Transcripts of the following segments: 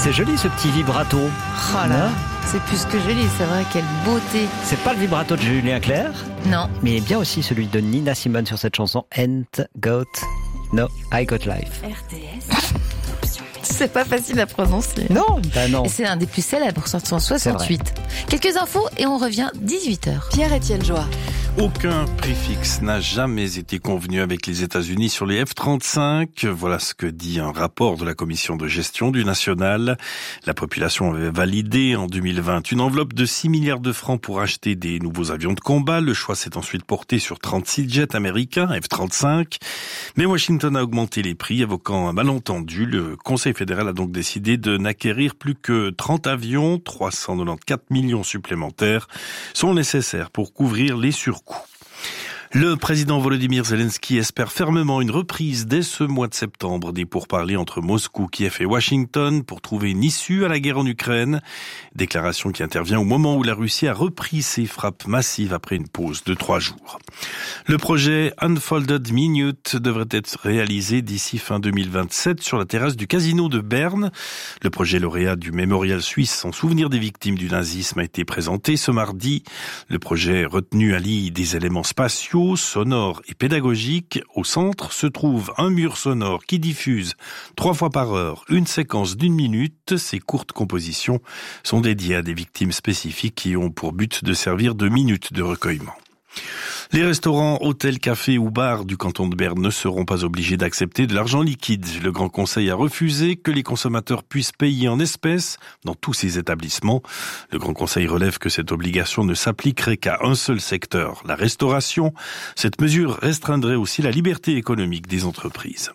C'est joli ce petit vibrato. Oh là, c'est plus que joli, c'est vrai, quelle beauté. C'est pas le vibrato de Julien Clerc, Non. mais bien aussi celui de Nina Simone sur cette chanson Ain't Got No I Got Life. RTS. C'est pas facile à prononcer. Non, bah non. Et c'est un des plus célèbres, sorti en 68. Quelques infos et on revient 18h. Pierre-Étienne Joie. Aucun préfixe n'a jamais été convenu avec les États-Unis sur les F-35. Voilà ce que dit un rapport de la commission de gestion du national. La population avait validé en 2020 une enveloppe de 6 milliards de francs pour acheter des nouveaux avions de combat. Le choix s'est ensuite porté sur 36 jets américains F-35. Mais Washington a augmenté les prix, évoquant un malentendu. Le Conseil fédéral a donc décidé de n'acquérir plus que 30 avions. 394 millions supplémentaires sont nécessaires pour couvrir les surcoûts. Le président Volodymyr Zelensky espère fermement une reprise dès ce mois de septembre des pourparlers entre Moscou, Kiev et Washington pour trouver une issue à la guerre en Ukraine. Déclaration qui intervient au moment où la Russie a repris ses frappes massives après une pause de 3 jours. Le projet Unfolded Minute devrait être réalisé d'ici fin 2027 sur la terrasse du casino de Berne. Le projet lauréat du mémorial suisse en souvenir des victimes du nazisme a été présenté ce mardi. Le projet retenu allie des éléments spatiaux, sonores et pédagogiques. Au centre se trouve un mur sonore qui diffuse 3 fois par heure une séquence d'1 minute. Ces courtes compositions sont dédiées à des victimes spécifiques qui ont pour but de servir de minutes de recueillement. Les restaurants, hôtels, cafés ou bars du canton de Berne ne seront pas obligés d'accepter de l'argent liquide. Le Grand Conseil a refusé que les consommateurs puissent payer en espèces dans tous ces établissements. Le Grand Conseil relève que cette obligation ne s'appliquerait qu'à un seul secteur, la restauration. Cette mesure restreindrait aussi la liberté économique des entreprises.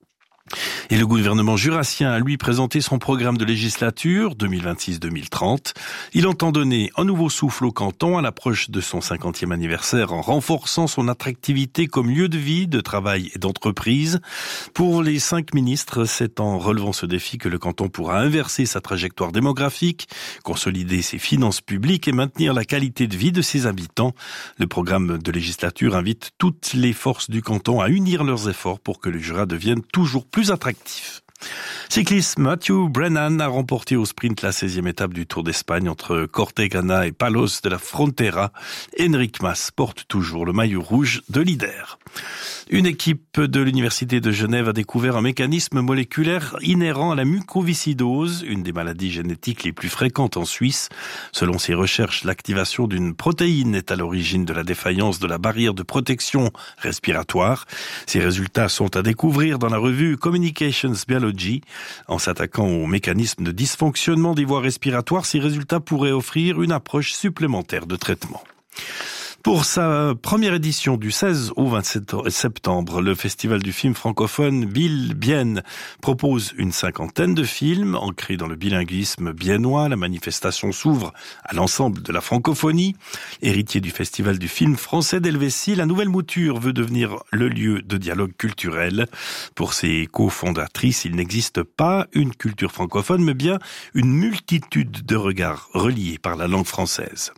Et le gouvernement jurassien a lui présenté son programme de législature 2026-2030. Il entend donner un nouveau souffle au canton à l'approche de son 50e anniversaire en renforçant son attractivité comme lieu de vie, de travail et d'entreprise. Pour les 5 ministres, c'est en relevant ce défi que le canton pourra inverser sa trajectoire démographique, consolider ses finances publiques et maintenir la qualité de vie de ses habitants. Le programme de législature invite toutes les forces du canton à unir leurs efforts pour que le Jura devienne toujours plus attractif. Cyclisme, Matthew Brennan a remporté au sprint la 16e étape du Tour d'Espagne entre Cortegana et Palos de la Frontera. Enric Mas porte toujours le maillot rouge de leader. Une équipe de l'Université de Genève a découvert un mécanisme moléculaire inhérent à la mucoviscidose, une des maladies génétiques les plus fréquentes en Suisse. Selon ces recherches, l'activation d'une protéine est à l'origine de la défaillance de la barrière de protection respiratoire. Ces résultats sont à découvrir dans la revue Communications Biology. En s'attaquant au mécanisme de dysfonctionnement des voies respiratoires, ces résultats pourraient offrir une approche supplémentaire de traitement. Pour sa première édition du 16 au 27 septembre, le Festival du film francophone Bill Bienne propose une 50aine de films ancrés dans le bilinguisme biennois. La manifestation s'ouvre à l'ensemble de la francophonie. Héritier du Festival du film français d'Helvétie, la nouvelle mouture veut devenir le lieu de dialogue culturel. Pour ses cofondatrices, il n'existe pas une culture francophone, mais bien une multitude de regards reliés par la langue française.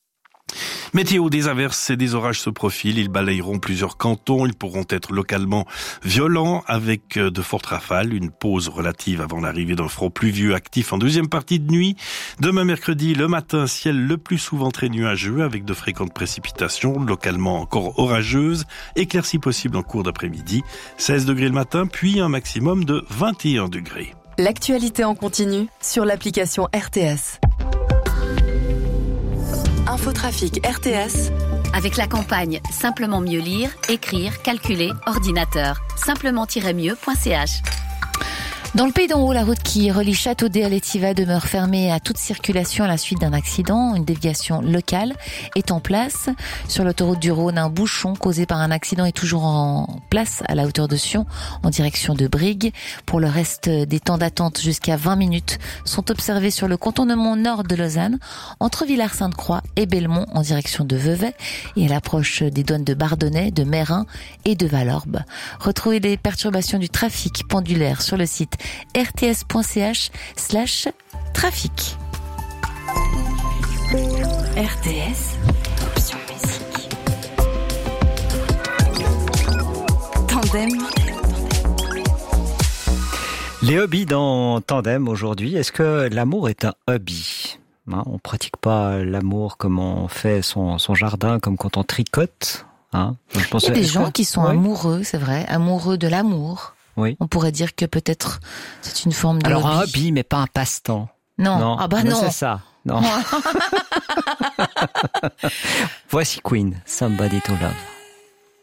Météo, des averses et des orages se profilent. Ils balayeront plusieurs cantons. Ils pourront être localement violents avec de fortes rafales. Une pause relative avant l'arrivée d'un front pluvieux actif en deuxième partie de nuit. Demain mercredi, le matin, ciel le plus souvent très nuageux avec de fréquentes précipitations, localement encore orageuses. Éclaircies possibles en cours d'après-midi. 16 degrés le matin, puis un maximum de 21 degrés. L'actualité en continu sur l'application RTS. Infotrafic RTS. Avec la campagne Simplement mieux lire, écrire, calculer, ordinateur. Simplement-mieux.ch. Dans le Pays d'en Haut, la route qui relie Châteaudet à l'Étiva demeure fermée à toute circulation à la suite d'un accident. Une déviation locale est en place. Sur l'autoroute du Rhône, un bouchon causé par un accident est toujours en place à la hauteur de Sion, en direction de Brigue. Pour le reste, des temps d'attente jusqu'à 20 minutes sont observés sur le contournement nord de Lausanne, entre Villars-Sainte-Croix et Belmont en direction de Vevey et à l'approche des douanes de Bardonnay, de Meyrin et de Valorbe. Retrouvez les perturbations du trafic pendulaire sur le site rts.ch/trafic. RTS, option musique. Tandem. Les hobbies dans Tandem aujourd'hui, est-ce que l'amour est un hobby ? On pratique pas l'amour comme on fait son jardin, comme quand on tricote. Il y a des gens qui sont amoureux, c'est vrai, amoureux de l'amour. Oui. On pourrait dire que peut-être c'est une forme de Alors hobby. un hobby, mais pas un passe-temps. Non. Ah bah non. C'est ça. Non. Voici Queen, Somebody to Love.